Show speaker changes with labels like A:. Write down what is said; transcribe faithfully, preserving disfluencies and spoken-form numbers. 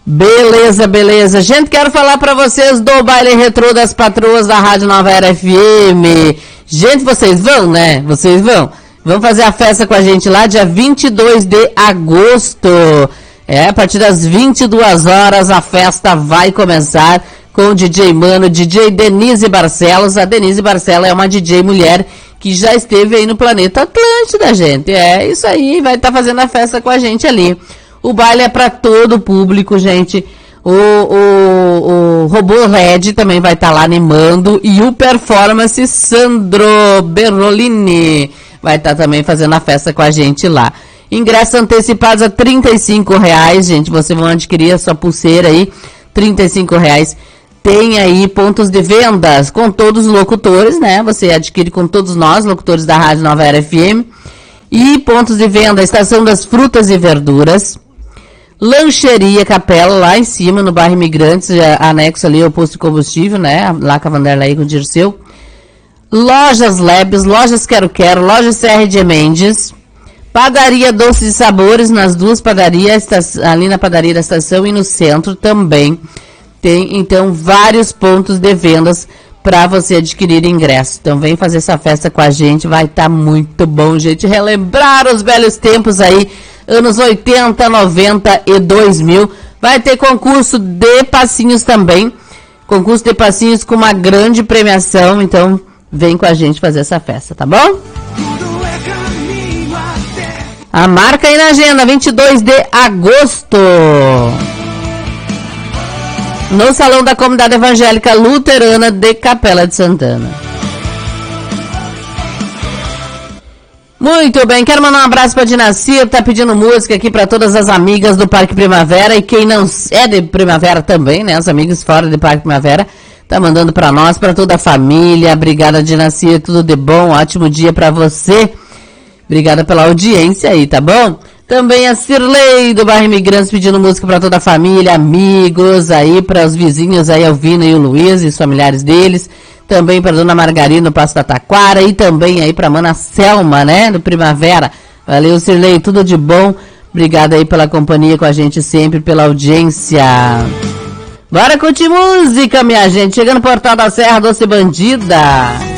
A: Beleza, beleza. Gente, quero falar pra vocês do baile retrô das patroas da Rádio Nova Era F M. Gente, vocês vão, né? Vocês vão. Vão fazer a festa com a gente lá dia vinte e dois de agosto. É, a partir das vinte e duas horas a festa vai começar com o D J Mano, D J Denise Barcelos. A Denise Barcelos é uma D J mulher que já esteve aí no Planeta Atlântida, gente. É isso aí, vai estar tá fazendo a festa com a gente ali. O baile é para todo o público, gente. O, o, o Robô Red também vai estar tá lá animando. E o Performance Sandro Berolini vai estar tá também fazendo a festa com a gente lá. Ingressos antecipados a trinta e cinco reais, gente. Vocês vão adquirir a sua pulseira aí, trinta e cinco reais. Tem aí pontos de vendas com todos os locutores, né? Você adquire com todos nós, locutores da Rádio Nova Era F M. E pontos de venda, Estação das Frutas e Verduras. Lancheria Capela, lá em cima, no bairro Imigrantes, anexo ali ao posto de combustível, né? Lá com a Vanderlei com o Dirceu. Lojas Labs, Lojas Quero Quero, Lojas C R de Mendes. Padaria Doces e Sabores, nas duas padarias, ali na padaria da estação e no centro também. Tem, então, vários pontos de vendas para você adquirir ingresso. Então, vem fazer essa festa com a gente, vai estar tá muito bom, gente. Relembrar os velhos tempos aí, anos oitenta, noventa e dois mil. Vai ter concurso de passinhos também. Concurso de passinhos com uma grande premiação. Então, vem com a gente fazer essa festa, tá bom? A marca aí na agenda, vinte e dois de agosto. No Salão da Comunidade Evangélica Luterana de Capela de Santana. Muito bem, quero mandar um abraço para a Dinacir, tá pedindo música aqui para todas as amigas do Parque Primavera e quem não é de Primavera também, né, os amigos fora do Parque Primavera, tá mandando para nós, para toda a família. Obrigada, Dinacir, tudo de bom, ótimo dia para você. Obrigada pela audiência aí, tá bom? Também a Cirlei do bairro Imigrantes pedindo música para toda a família, amigos aí, para os vizinhos aí, Alvina e o Luiz e os familiares deles. Também para dona Margarida no Passo da Taquara e também aí para mana Selma, né, do Primavera. Valeu, Cirlei, tudo de bom. Obrigada aí pela companhia com a gente sempre, pela audiência. Bora curtir música, minha gente. Chegando no Portal da Serra, Doce Bandida.